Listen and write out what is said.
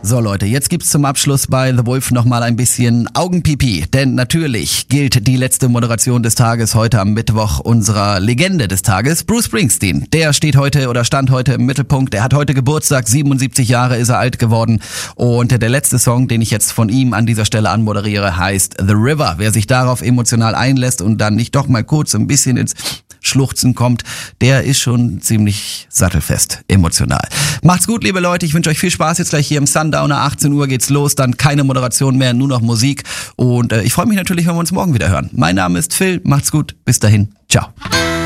So Leute, jetzt gibt's zum Abschluss bei The Wolf nochmal ein bisschen Augenpipi, denn natürlich gilt die letzte Moderation des Tages heute am Mittwoch unserer Legende des Tages, Bruce Springsteen. Der stand heute im Mittelpunkt, er hat heute Geburtstag, 77 Jahre ist er alt geworden und der letzte Song, den ich jetzt von ihm an dieser Stelle anmoderiere, heißt The River. Wer sich darauf emotional einlässt und dann nicht doch mal kurz ein bisschen ins Schluchzen kommt, der ist schon ziemlich sattelfest emotional. Macht's gut, liebe Leute, ich wünsche euch viel Spaß jetzt gleich hier im Sundowner. 18 Uhr geht's los, dann keine Moderation mehr, nur noch Musik und ich freue mich natürlich, wenn wir uns morgen wieder hören. Mein Name ist Phil, macht's gut, bis dahin, ciao.